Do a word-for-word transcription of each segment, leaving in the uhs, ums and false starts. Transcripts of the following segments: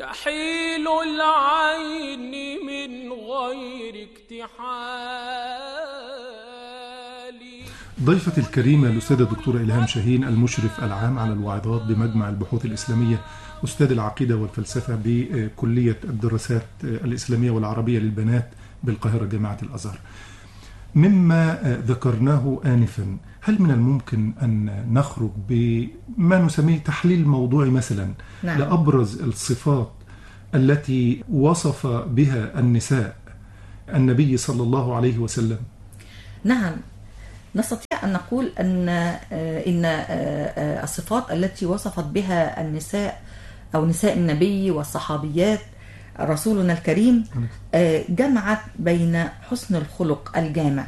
كحيل العين من غير اكتحال. ضيفتي الكريمة الأستاذة الدكتورة إلهام شاهين، المشرف العام على الواعظات بمجمع البحوث الإسلامية، أستاذ العقيدة والفلسفة بكلية الدراسات الإسلامية والعربية للبنات بالقاهرة جامعة الأزهر. مما ذكرناه آنفا، هل من الممكن أن نخرج بما نسميه تحليل موضوعي مثلا نعم. لأبرز الصفات التي وصف بها النساء النبي صلى الله عليه وسلم؟ نعم، نستطيع أن نقول أن إن الصفات التي وصفت بها النساء أو نساء النبي والصحابيات رسولنا الكريم جمعت بين حسن الخلق الجامع،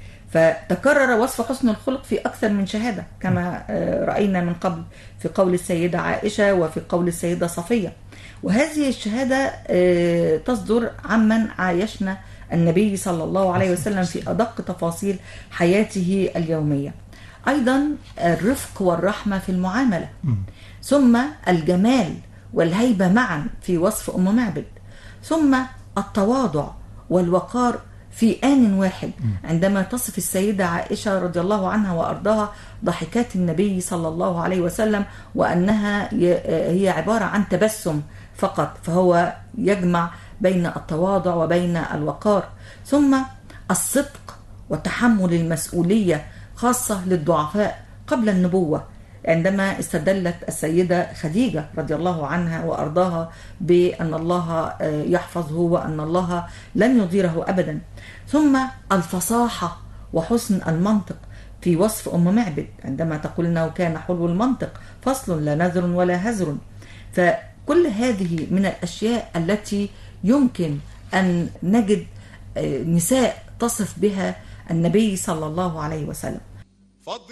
فتكرر وصف حسن الخلق في أكثر من شهادة كما رأينا من قبل في قول السيدة عائشة وفي قول السيدة صفية، وهذه الشهادة تصدر عمن عايشنا النبي صلى الله عليه وسلم في أدق تفاصيل حياته اليومية. أيضا الرفق والرحمة في المعاملة، ثم الجمال والهيبة معا في وصف أم معبد، ثم التواضع والوقار في آن واحد عندما تصف السيدة عائشة رضي الله عنها وأرضاها ضحكات النبي صلى الله عليه وسلم وأنها هي عبارة عن تبسم فقط، فهو يجمع بين التواضع وبين الوقار. ثم الصدق وتحمل المسؤولية خاصة للضعفاء قبل النبوة، عندما استدلت السيدة خديجة رضي الله عنها وأرضاها بأن الله يحفظه وأن الله لن يضيره أبدا. ثم الفصاحة وحسن المنطق في وصف أم معبد عندما تقول أنه كان حلو المنطق فصل لا نذر ولا هزر. فكل هذه من الأشياء التي يمكن أن نجد نساء تصف بها النبي صلى الله عليه وسلم.